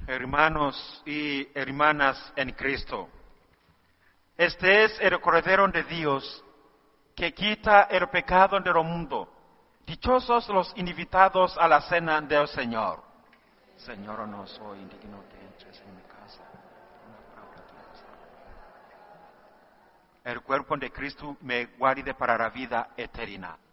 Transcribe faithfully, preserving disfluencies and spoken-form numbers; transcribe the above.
Hermanos y hermanas en Cristo, este es el Cordero de Dios que quita el pecado del mundo. Dichosos los invitados a la cena del Señor. Señor, no soy indigno que entres en mi casa. El cuerpo de Cristo me guarde para la vida eterna.